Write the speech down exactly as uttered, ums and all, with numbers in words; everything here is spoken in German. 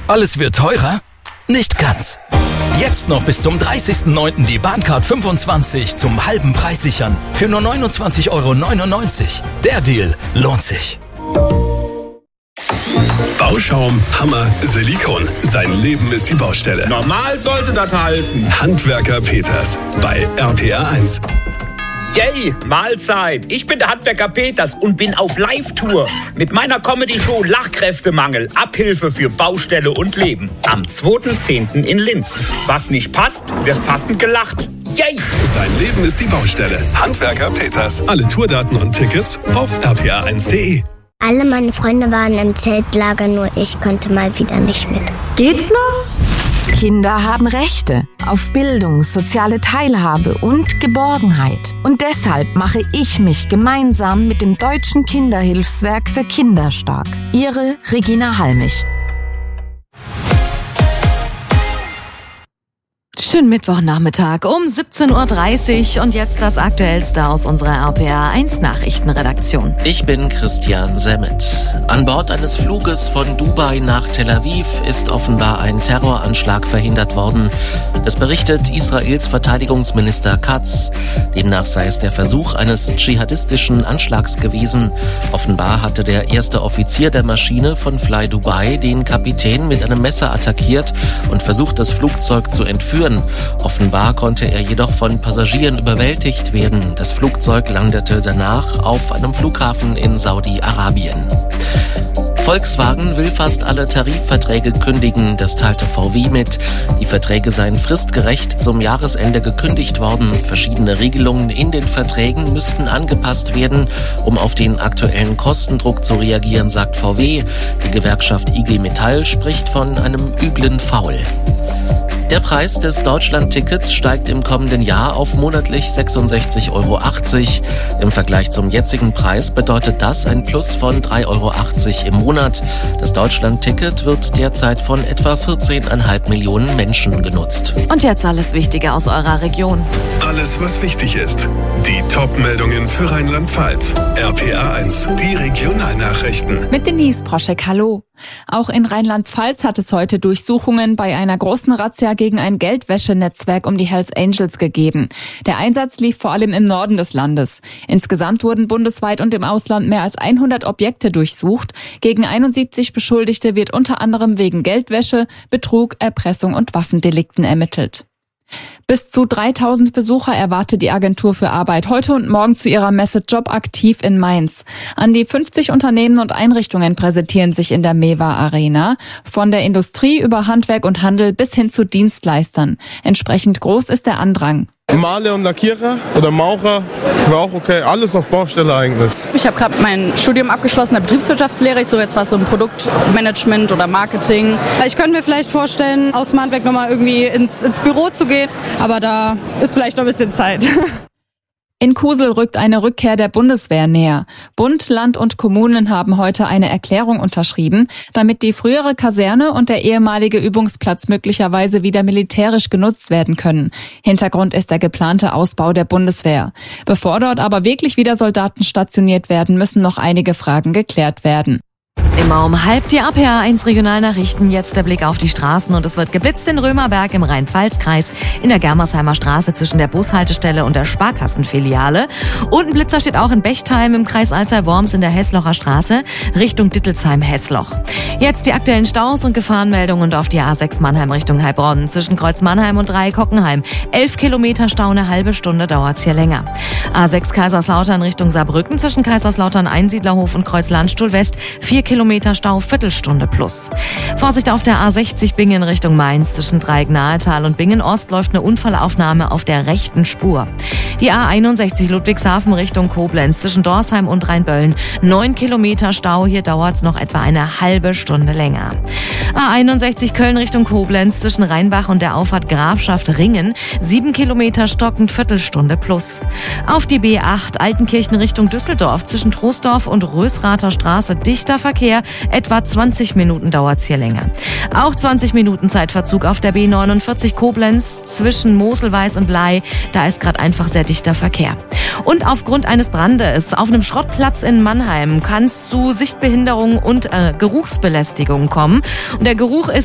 Alles wird teurer? Nicht ganz. Jetzt noch bis zum dreißigsten neunten die Bahncard fünfundzwanzig zum halben Preis sichern. Für nur neunundzwanzig Euro neunundneunzig. Der Deal lohnt sich. Bauschaum, Hammer, Silikon. Sein Leben ist die Baustelle. Normal sollte das halten. Handwerker Peters bei R P R eins. Yay, Mahlzeit. Ich bin der Handwerker Peters und bin auf Live-Tour mit meiner Comedy-Show Lachkräftemangel. Abhilfe für Baustelle und Leben. Am zweiten zehnten in Linz. Was nicht passt, wird passend gelacht. Yay! Sein Leben ist die Baustelle. Handwerker Peters. Alle Tourdaten und Tickets auf r p r eins punkt de. Alle meine Freunde waren im Zeltlager, nur ich konnte mal wieder nicht mit. Geht's noch? Kinder haben Rechte auf Bildung, soziale Teilhabe und Geborgenheit. Und deshalb mache ich mich gemeinsam mit dem Deutschen Kinderhilfswerk für Kinder stark. Ihre Regina Halmich. Schönen Mittwochnachmittag um siebzehn Uhr dreißig und jetzt das Aktuellste aus unserer R P R eins Nachrichtenredaktion. Ich bin Christian Semmet. An Bord eines Fluges von Dubai nach Tel Aviv ist offenbar ein Terroranschlag verhindert worden. Das berichtet Israels Verteidigungsminister Katz. Demnach sei es der Versuch eines dschihadistischen Anschlags gewesen. Offenbar hatte der erste Offizier der Maschine von Fly Dubai den Kapitän mit einem Messer attackiert und versucht, das Flugzeug zu entführen. Offenbar konnte er jedoch von Passagieren überwältigt werden. Das Flugzeug landete danach auf einem Flughafen in Saudi-Arabien. Volkswagen will fast alle Tarifverträge kündigen, das teilte V W mit. Die Verträge seien fristgerecht zum Jahresende gekündigt worden. Verschiedene Regelungen in den Verträgen müssten angepasst werden, um auf den aktuellen Kostendruck zu reagieren, sagt V W. Die Gewerkschaft I G Metall spricht von einem üblen Faul. Der Preis des Deutschland-Tickets steigt im kommenden Jahr auf monatlich sechsundsechzig Euro achtzig. Im Vergleich zum jetzigen Preis bedeutet das ein Plus von drei Euro achtzig im Monat. Das Deutschland-Ticket wird derzeit von etwa vierzehn Komma fünf Millionen Menschen genutzt. Und jetzt alles Wichtige aus eurer Region. Alles, was wichtig ist. Die Top-Meldungen für Rheinland-Pfalz. R P R eins, die Regionalnachrichten. Mit Denise Proschek, hallo. Auch in Rheinland-Pfalz hat es heute Durchsuchungen bei einer großen Razzia gegen ein Geldwäschenetzwerk um die Hells Angels gegeben. Der Einsatz lief vor allem im Norden des Landes. Insgesamt wurden bundesweit und im Ausland mehr als hundert Objekte durchsucht. Gegen einundsiebzig Beschuldigte wird unter anderem wegen Geldwäsche, Betrug, Erpressung und Waffendelikten ermittelt. Bis zu dreitausend Besucher erwartet die Agentur für Arbeit heute und morgen zu ihrer Messe Jobaktiv in Mainz. An die fünfzig Unternehmen und Einrichtungen präsentieren sich in der Mewa Arena. Von der Industrie über Handwerk und Handel bis hin zu Dienstleistern. Entsprechend groß ist der Andrang. Maler und Lackierer oder Maurer war auch okay, alles auf Baustelle eigentlich. Ich habe gerade mein Studium abgeschlossen, der Betriebswirtschaftslehre. Ich suche jetzt was so ein Produktmanagement oder Marketing. Ich könnte mir vielleicht vorstellen, aus dem Handwerk nochmal irgendwie ins, ins Büro zu gehen, aber da ist vielleicht noch ein bisschen Zeit. In Kusel rückt eine Rückkehr der Bundeswehr näher. Bund, Land und Kommunen haben heute eine Erklärung unterschrieben, damit die frühere Kaserne und der ehemalige Übungsplatz möglicherweise wieder militärisch genutzt werden können. Hintergrund ist der geplante Ausbau der Bundeswehr. Bevor dort aber wirklich wieder Soldaten stationiert werden, müssen noch einige Fragen geklärt werden. Immer um halb die R P R eins Regionalnachrichten. Jetzt der Blick auf die Straßen und es wird geblitzt in Römerberg im Rhein-Pfalz-Kreis, in der Germersheimer Straße zwischen der Bushaltestelle und der Sparkassenfiliale. Und ein Blitzer steht auch in Bechtheim im Kreis Alzey-Worms in der Hesslocher Straße Richtung Dittelsheim-Hessloch. Jetzt die aktuellen Staus und Gefahrenmeldungen und auf die A sechs Mannheim Richtung Heilbronn zwischen Kreuz Mannheim und Dreieck-Hockenheim. Elf Kilometer Stau, eine halbe Stunde dauert's hier länger. A sechs Kaiserslautern Richtung Saarbrücken zwischen Kaiserslautern Einsiedlerhof und Kreuz Landstuhl West. Vier Kilometer Stau, Viertelstunde plus. Vorsicht auf der A sechzig Bingen Richtung Mainz. Zwischen Dreieck-Nahetal und Bingen-Ost läuft eine Unfallaufnahme auf der rechten Spur. Die A einundsechzig Ludwigshafen Richtung Koblenz zwischen Dorsheim und Rheinböllen. Neun Kilometer Stau, hier dauert es noch etwa eine halbe Stunde länger. A einundsechzig Köln Richtung Koblenz zwischen Rheinbach und der Auffahrt Grafschaft Ringen. Sieben Kilometer stockend, Viertelstunde plus. Auf die B acht Altenkirchen Richtung Düsseldorf zwischen Troisdorf und Rösrather Straße dichter Verkehr. Etwa zwanzig Minuten dauert's hier länger. Auch zwanzig Minuten Zeitverzug auf der B neunundvierzig Koblenz zwischen Moselweiß und Ley. Da ist gerade einfach sehr dichter Verkehr. Und aufgrund eines Brandes auf einem Schrottplatz in Mannheim kann es zu Sichtbehinderung und äh, Geruchsbelästigung kommen. Und der Geruch ist